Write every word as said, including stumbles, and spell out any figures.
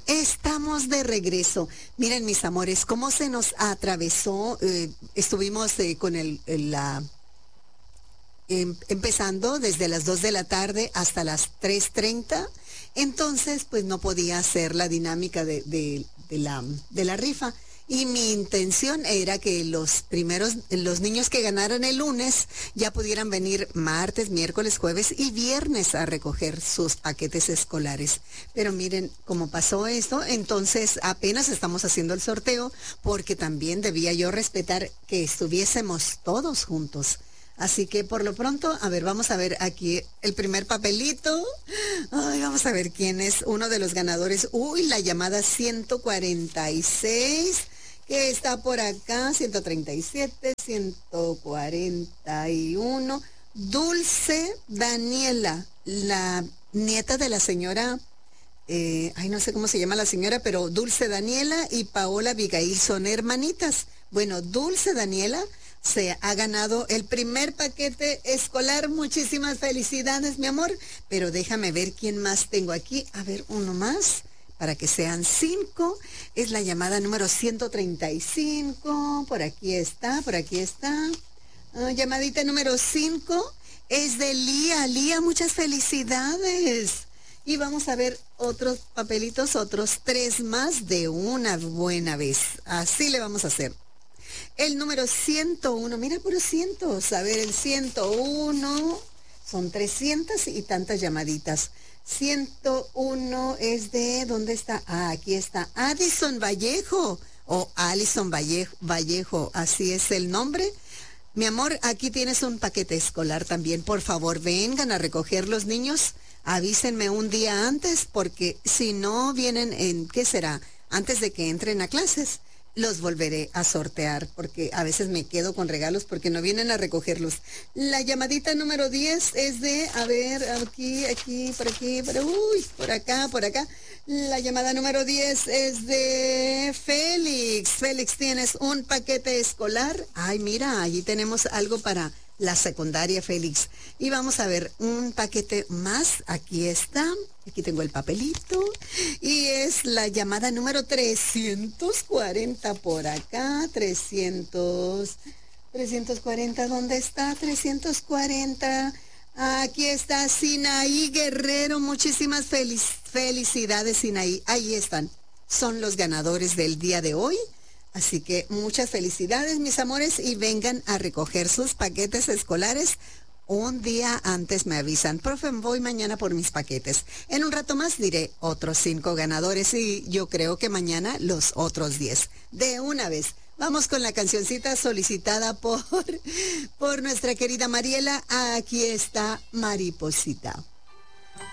Estamos de regreso. Miren, mis amores, cómo se nos atravesó. Eh, estuvimos eh, con el, el, la em, empezando desde las dos de la tarde hasta las tres treinta. Entonces, pues no podía hacer la dinámica de, de, de la, de la rifa. Y mi intención era que los primeros, los niños que ganaran el lunes ya pudieran venir martes, miércoles, jueves y viernes a recoger sus paquetes escolares. Pero miren cómo pasó esto, entonces apenas estamos haciendo el sorteo porque también debía yo respetar que estuviésemos todos juntos. Así que por lo pronto, a ver, vamos a ver aquí el primer papelito. Ay, vamos a ver quién es uno de los ganadores. Uy, la llamada ciento cuarenta y seis. Que está por acá, ciento treinta y siete, ciento cuarenta y uno. Dulce Daniela, la nieta de la señora, eh, ay, no sé cómo se llama la señora, pero Dulce Daniela y Paola Abigail son hermanitas. Bueno, Dulce Daniela se ha ganado el primer paquete escolar. Muchísimas felicidades, mi amor. Pero déjame ver quién más tengo aquí. A ver, uno más. Para que sean cinco, es la llamada número ciento treinta y cinco, por aquí está, por aquí está. Uh, llamadita número cinco, es de Lía. Lía, muchas felicidades. Y vamos a ver otros papelitos, otros tres más de una buena vez. Así le vamos a hacer. El número ciento uno, mira por cientos, a ver, el ciento uno, son trescientas y tantas llamaditas. ciento uno es de, ¿dónde está? Ah, aquí está, Addison Vallejo, o Alison Vallejo, Vallejo, así es el nombre. Mi amor, aquí tienes un paquete escolar también, por favor, vengan a recoger los niños, avísenme un día antes, porque si no vienen en, ¿qué será? Antes de que entren a clases, los volveré a sortear, porque a veces me quedo con regalos porque no vienen a recogerlos. La llamadita número diez es de, a ver, aquí, aquí, por aquí, por, uy, por acá, por acá. La llamada número diez es de Félix. Félix, ¿tienes un paquete escolar? Ay, mira, allí tenemos algo para la secundaria, Félix. Y vamos a ver un paquete más. Aquí está. Aquí tengo el papelito. Y es la llamada número trescientos cuarenta por acá. trescientos, trescientos cuarenta, ¿dónde está? trescientos cuarenta. Aquí está Sinaí Guerrero. Muchísimas felic felicidades, Sinaí. Ahí están. Son los ganadores del día de hoy. Así que muchas felicidades, mis amores, y vengan a recoger sus paquetes escolares. Un día antes me avisan, profe, voy mañana por mis paquetes. En un rato más diré otros cinco ganadores y yo creo que mañana los otros diez. De una vez. Vamos con la cancioncita solicitada por, por nuestra querida Mariela. Aquí está Mariposita.